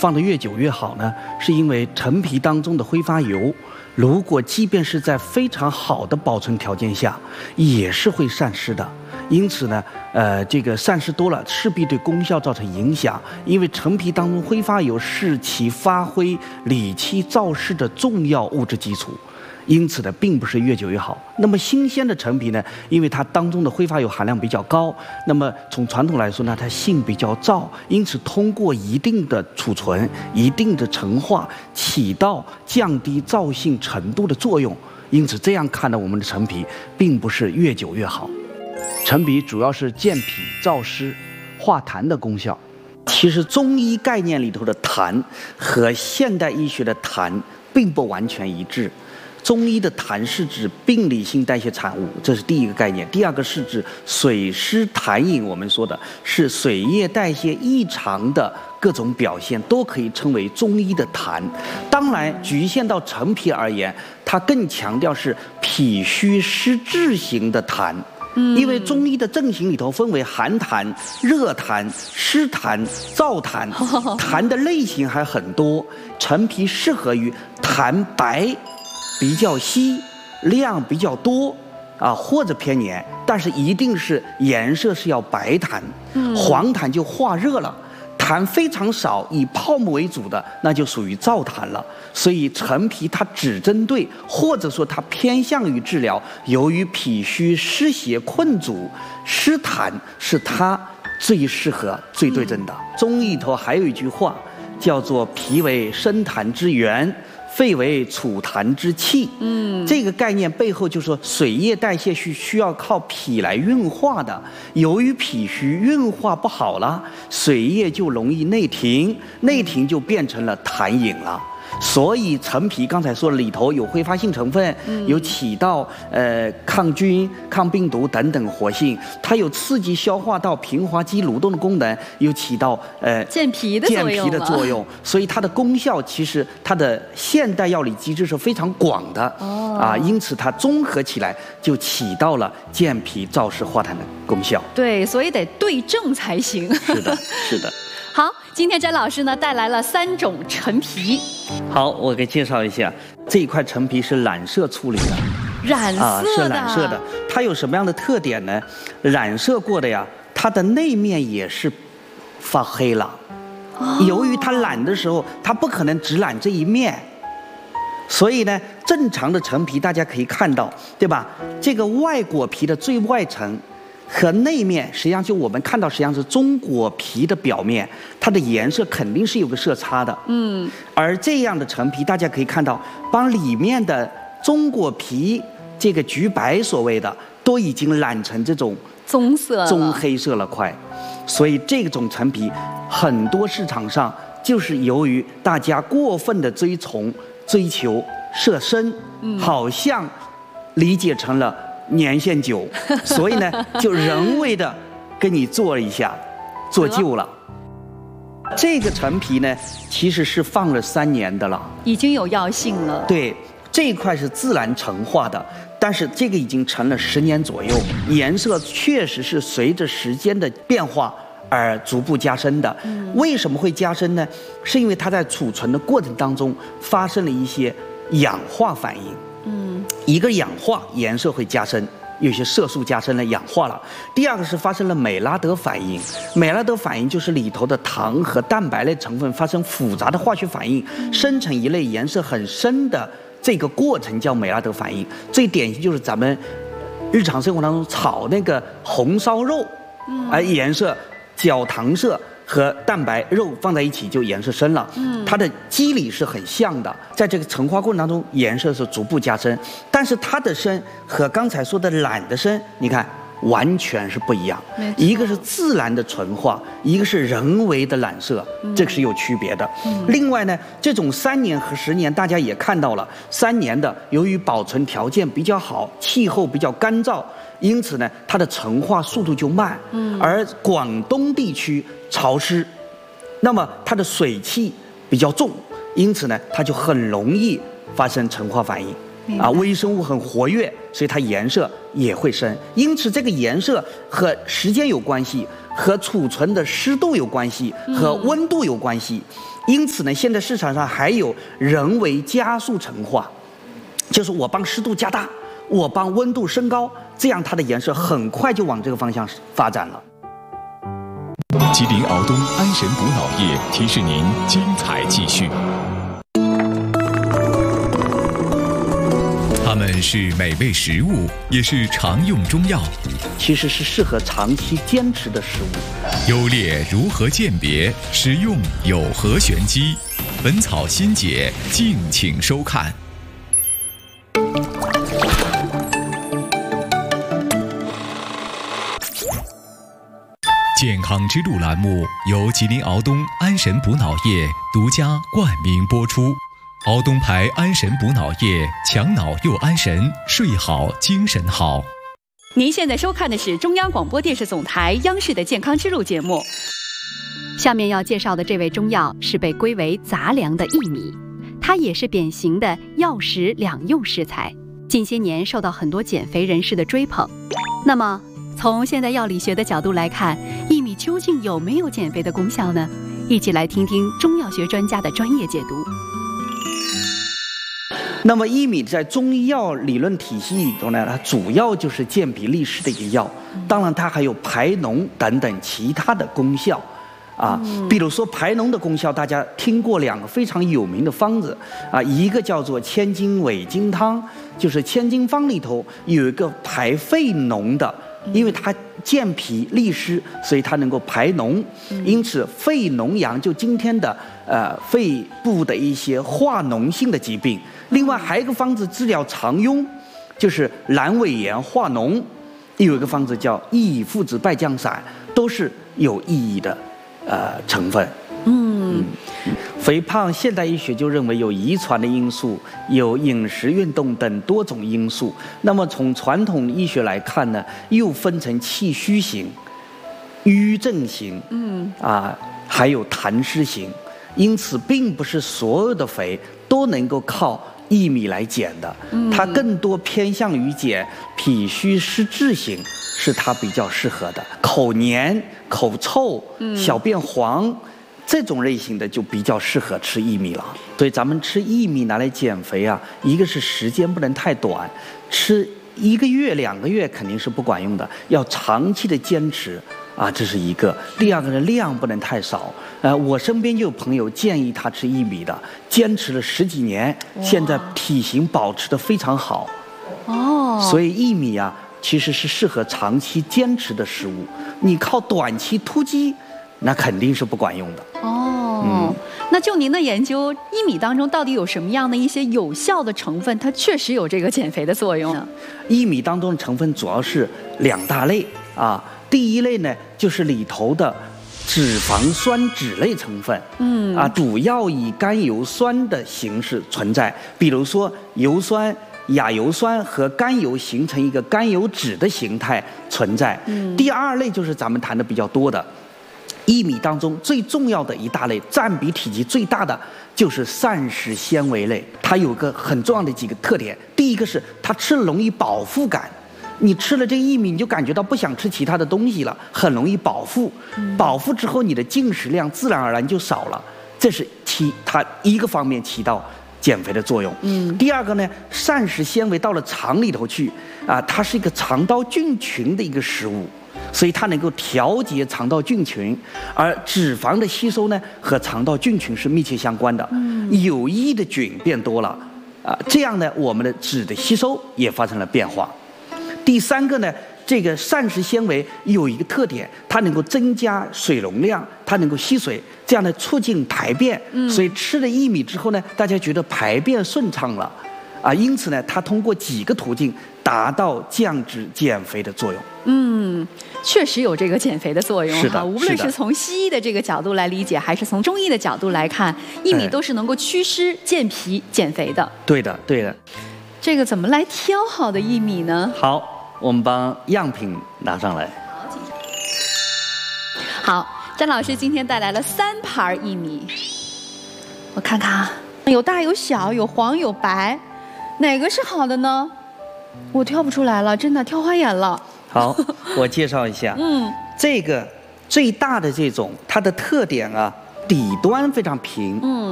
放得越久越好呢？是因为陈皮当中的挥发油，如果即便是在非常好的保存条件下，也是会散失的。因此呢，这个散失多了，势必对功效造成影响。因为陈皮当中挥发油是其发挥理气造势的重要物质基础。因此呢，并不是越久越好。那么新鲜的陈皮呢，因为它当中的挥发油含量比较高，那么从传统来说呢，它性比较燥，因此通过一定的储存、一定的陈化，起到降低燥性程度的作用。因此这样看呢，我们的陈皮并不是越久越好。陈皮主要是健脾燥湿、化痰的功效。其实中医概念里头的痰和现代医学的痰并不完全一致。中医的痰是指病理性代谢产物，这是第一个概念。第二个是指水湿痰饮，我们说的是水液代谢异常的各种表现，都可以称为中医的痰。当然，局限到陈皮而言，它更强调是脾虚湿滞型的痰。因为中医的症型里头分为寒痰、热痰、湿痰、燥痰，痰的类型还很多。陈皮适合于痰白、比较稀、量比较多或者偏黏，但是一定是颜色是要白痰，黄痰就化热了。痰非常少，以泡沫为主的，那就属于燥痰了。所以陈皮它只针对，或者说它偏向于治疗由于脾虚湿邪困阻，湿痰是它最适合、最对症的。中医里头还有一句话叫做“脾为生痰之源，肺为储痰之器”。这个概念背后就是说，水液代谢是需要靠脾来运化的。由于脾虚运化不好了，水液就容易内停，内停就变成了痰饮了。所以陈皮刚才说了，里头有挥发性成分，有起到抗菌、抗病毒等等活性，它有刺激消化道、平滑肌蠕动的功能，有起到健脾的作用。 所以它的功效其实它的现代药理机制是非常广的因此它综合起来就起到了健脾燥湿化痰的功效。 对，所以得对症才行。 是的，是的。 好，今天詹老师呢带来了3种陈皮。 好，我给介绍一下，这一块陈皮是染色处理的， 染色是染色的。它有什么样的特点呢？染色过的呀，它的内面也是发黑了。由于它染的时候，它不可能只染这一面，所以呢，正常的陈皮大家可以看到，对吧？这个外果皮的最外层和内面，实际上就我们看到，实际上是中果皮的表面，它的颜色肯定是有个色差的。而这样的陈皮，大家可以看到，把里面的中果皮这个橘白所谓的，都已经染成这种棕色、 棕黑色了快。所以这种陈皮，很多市场上就是由于大家过分的追求色深，好像理解成了年限久，所以呢，就人为的给你做了一下，做旧了。这个陈皮呢，其实是放了3年的了， 已经有药性了。 对，这一块是自然陈化的，但是这个已经陈了10年左右，颜色确实是随着时间的变化而逐步加深的。为什么会加深呢？是因为它在储存的过程当中发生了一些氧化反应。一个氧化，颜色会加深，有些色素加深了，氧化了。第二个是发生了美拉德反应，美拉德反应就是里头的糖和蛋白类成分发生复杂的化学反应，生成一类颜色很深的这个过程叫美拉德反应。最典型就是咱们日常生活当中炒那个红烧肉，而颜色焦糖色和蛋白肉放在一起就颜色深了。它的机理是很像的，在这个陈化过程当中颜色是逐步加深，但是它的深和刚才说的染的深，你看完全是不一样。一个是自然的纯化，一个是人为的染色，这个是有区别的。另外呢，这种3年和10年大家也看到了，3年的由于保存条件比较好，气候比较干燥，因此呢它的陈化速度就慢。而广东地区潮湿，那么它的水汽比较重，因此呢它就很容易发生陈化反应。微生物很活跃，所以它颜色也会深。因此这个颜色和时间有关系，和储存的湿度有关系，和温度有关系。 因此呢，现在市场上还有人为加速陈化，就是我帮湿度加大，我帮温度升高，这样它的颜色很快就往这个方向发展了。 吉林敖东安神补脑液提示您精彩继续。它们是美味食物，也是常用中药， 其实是适合长期坚持的食物。 优劣如何鉴别？使用有何玄机？本草心解，敬请收看。健康之路栏目由吉林敖东安神补脑液独家冠名播出。敖东牌安神补脑液，强脑又安神，睡好精神好。 您现在收看的是中央广播电视总台央视的健康之路节目。下面要介绍的这味中药是被归为杂粮的薏米，它也是典型的药食两用食材，近些年受到很多减肥人士的追捧。那么从现代药理学的角度来看，薏米究竟有没有减肥的功效呢？一起来听听中药学专家的专业解读。 那么薏米在中医药理论体系里头呢，它主要就是健脾利湿的一个药，当然它还有排脓等等其他的功效。比如说排脓的功效，大家听过两个非常有名的方子一个叫做千金尾金汤，就是千金方里头有一个排肺脓的，因为它健脾利湿，所以它能够排脓，因此肺脓阳就今天的肺部的一些化脓性的疾病。另外还有一个方子治疗肠痈，就是阑尾炎化脓，有一个方子叫薏附子败酱散，都是有意义的成分。肥胖现代医学就认为有遗传的因素，有饮食运动等多种因素。那么从传统医学来看呢，又分成气虚型、瘀症型，还有痰湿型。因此并不是所有的肥都能够靠薏米来减的，它更多偏向于减脾虚湿滞型，是它比较适合的。口黏、口臭、小便黄这种类型的就比较适合吃薏米了。所以咱们吃薏米拿来减肥一个是时间不能太短，吃1个月、2个月肯定是不管用的，要长期的坚持这是一个。第二个呢，量不能太少。我身边就有朋友建议他吃薏米的，坚持了10几年，现在体型保持得非常好。所以薏米其实是适合长期坚持的食物，你靠短期突击，那肯定是不管用的。 那就您的研究，薏米当中到底有什么样的一些有效的成分，它确实有这个减肥的作用呢？ 薏米当中的成分主要是2大类第一类呢，就是里头的脂肪酸酯类成分，主要以甘油酸的形式存在，比如说油酸、亚油酸和甘油形成一个甘油酯的形态存在。第二类就是咱们谈的比较多的。薏米当中最重要的一大类，占比体积最大的就是膳食纤维类。它有个很重要的几个特点，第一个是它吃了容易饱腹感，你吃了这薏米你就感觉到不想吃其他的东西了，很容易饱腹。饱腹之后你的进食量自然而然就少了，这是它一个方面起到减肥的作用。第二个呢，膳食纤维到了肠里头去它是一个肠道菌群的一个食物，所以它能够调节肠道菌群，而脂肪的吸收呢和肠道菌群是密切相关的。有益的菌变多了这样呢我们的脂的吸收也发生了变化。第三个呢，这个膳食纤维有一个特点，它能够增加水容量，它能够吸水，这样呢促进排便。所以吃了薏米之后呢，大家觉得排便顺畅了因此呢它通过几个途径达到降脂减肥的作用。 确实有这个减肥的作用。 是的， 无论是从西医的这个角度来理解，还是从中医的角度来看，薏米都是能够祛湿、健脾、减肥的。 对的，对的。 这个怎么来挑好的薏米呢？ 好，我们把样品拿上来。 好，詹老师今天带来了3盘薏米，我看看有大有小，有黄有白，哪个是好的呢？我挑不出来了，真的挑花眼了。 好，我介绍一下。这个最大的这种，它的特点底端非常平，